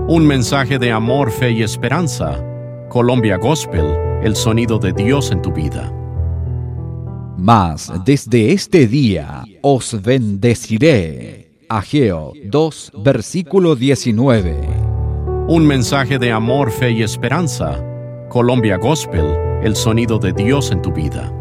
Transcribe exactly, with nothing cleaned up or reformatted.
Un mensaje de amor, fe y esperanza. Colombia Gospel, el sonido de Dios en tu vida. Mas desde este día os bendeciré. Ageo dos, versículo diecinueve. Un mensaje de amor, fe y esperanza. Colombia Gospel, el sonido de Dios en tu vida.